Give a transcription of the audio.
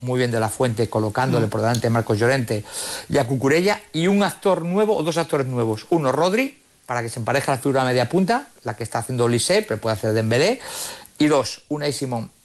muy bien de la Fuente, colocándole por delante a Marcos Llorente y a Cucurella, y un actor nuevo o dos actores nuevos. Uno, Rodri, para que se empareje a la figura media punta, la que está haciendo Olise, pero puede hacer Dembélé. Y dos, Unai Simón.